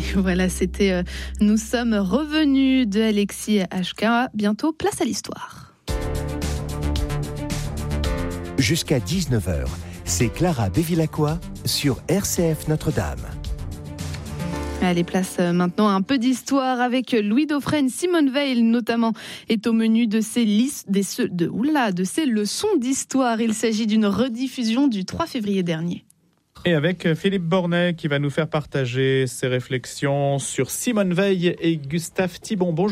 Voilà, c'était Nous sommes revenus de Alexis HK. Bientôt, place à l'histoire. Jusqu'à 19h, c'est Clara Bévilacqua sur RCF Notre-Dame. Allez, place maintenant à un peu d'histoire avec Louis Dauphren. Simone Veil, notamment, est au menu de ses leçons d'histoire. Il s'agit d'une rediffusion du 3 février dernier. Et avec Philippe Bornet qui va nous faire partager ses réflexions sur Simone Veil et Gustave Thibon. Bonjour.